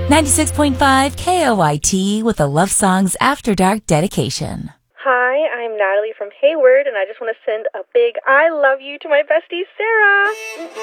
96.5 KOYT with a Love Songs After Dark dedication. Hi, I'm Natalie from Hayward, and I just want to send a big I love you to my bestie, Sarah.